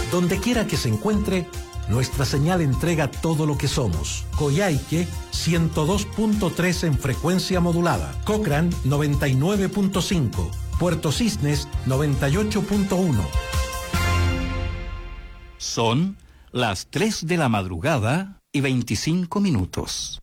Donde quiera que se encuentre, nuestra señal entrega todo lo que somos. Coyhaique 102.3 en frecuencia modulada. Cochrane 99.5. Puerto Cisnes 98.1. Son las 3 de la madrugada y 25 minutos.